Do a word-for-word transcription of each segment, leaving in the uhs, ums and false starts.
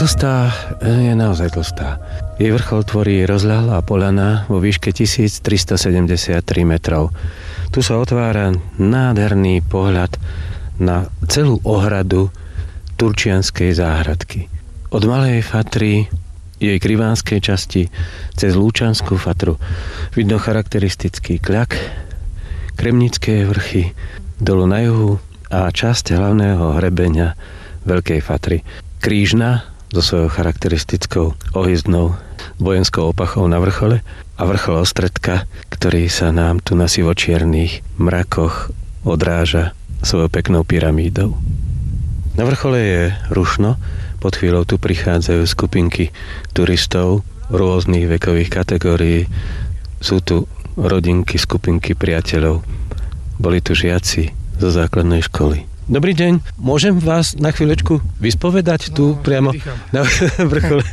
tlstá, je naozaj tlstá. Jej vrchol tvorí rozľahlá poľana vo výške tisíctristosedemdesiattri metrov. Tu sa otvára nádherný pohľad na celú ohradu Turčianskej záhradky. Od Malej Fatry, jej krivánskej časti, cez Lúčanskú Fatru vidno charakteristický kľak, Kremnické vrchy, dolu na juhu a časť hlavného hrebeňa Veľkej Fatry. Krížna so svojou charakteristickou ohyzdnou vojenskou opachou na vrchole a vrchol Ostredka, ktorý sa nám tu na sivočiernych mrakoch odráža svojou peknou pyramídou. Na vrchole je rušno, pod chvíľou tu prichádzajú skupinky turistov rôznych vekových kategórií. Sú tu rodinky, skupinky priateľov. Boli tu žiaci zo základnej školy. Dobrý deň, môžem vás na chvíľočku vyspovedať tu no, priamo na vrchole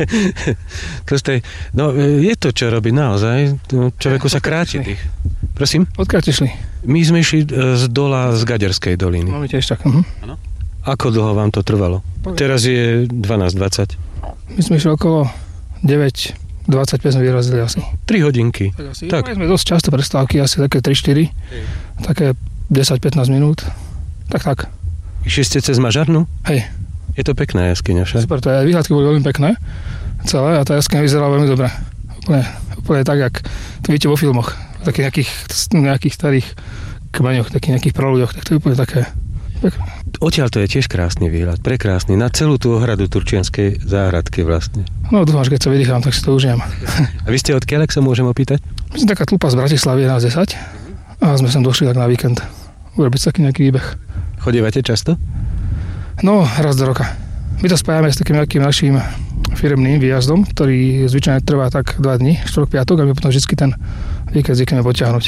Tlstej? No, je to, čo robí naozaj. Človeku sa kráti tých. Prosím? Odkiaľ ste šli? My sme šli z dola z Gaďarskej doliny. Máme tiež tak. Uh-huh. Ako dlho vám to trvalo? Teraz je dvanásť dvadsať. My sme šli okolo deväť dvadsaťpäť sme vyrazili asi. tri hodinky. Tak asi. Tak. Mali sme dosť často prestávky, asi také tri štyri. Také desať pätnásť minút. Tak tak. Išli ste cez Mažarnu? Hej. Je to pekná jaskyňa však? Super, to je, výhľadky boli veľmi pekné. Celé a tá jaskyňa vyzerala veľmi dobre. Úplne, úplne tak, jak to vidíte vo filmoch. V takých nejakých, nejakých starých kmeňoch, takých nejakých proluďoch. Tak to je úplne také pekné. Odtiaľ to je tiež krásny výhľad, prekrásny. Na celú tú ohradu Turčianskej záhradky vlastne. No dúfam, že keď sa vydýcham, tak si to užijem. A vy ste odkiaľ, ak sa môžem opýtať? My sme taká tlupa z Bratislavy, nás desať. A sme sem došli tak na víkend. Urobiť taký nejaký výbeh. Chodívate často? No, raz do roka. My to spájame s takým nejakým našim firemným výjazdom, ktorý zvyčajne trvá tak dva dni, štvrtok, piatok, a my potom vždy ten víkend zvykneme potiahnuť.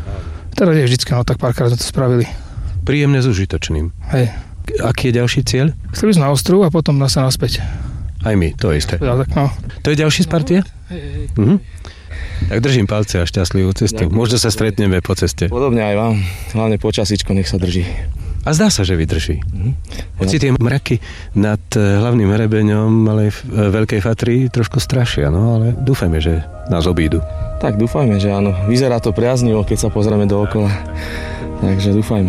Teda nie vždycky, no tak párkrát sme to spravili. Príjemne s užitočným. Hej. Aký je ďalší cieľ? Chceli sme na ostrov a potom zase naspäť. Aj my, to isté. Ja, tak, no. To je ďalší z partie? Hej, hej. Mhm. Tak držím palce a šťastlivú cestu. Ďakujem. Možno sa stretneme po ceste. Podobne aj vám. Hlavne počasíčko, nech sa drží. A zdá sa, že vydrží. Mhm. Hoci tie mraky nad hlavným hrebeňom Malej Veľkej Fatry trošku strašia, no ale dúfajme, že nás obídu. Tak dúfajme, že áno. Vyzerá to priaznivo, keď sa pozrieme dookola. Takže dúfajme.